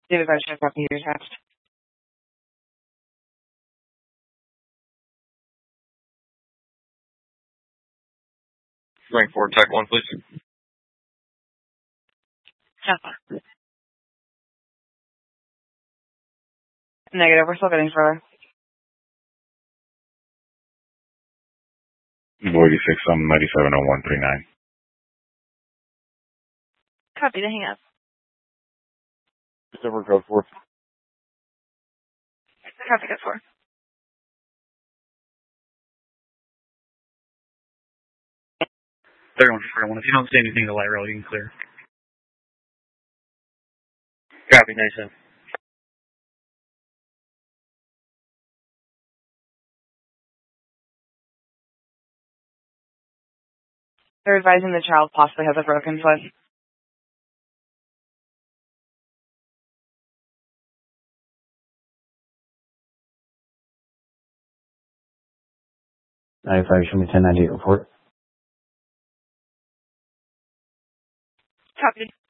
David Vice, copy your text. Going forward, tech 1, please. Tampa. Negative, we're still getting further. 46 on 970139. Copy to hang up. December code 4. Copy code 4. If you don't say anything to light rail, you can clear. Copy, 97. They're advising the child possibly has a broken foot. Show me 1098 report. Copy.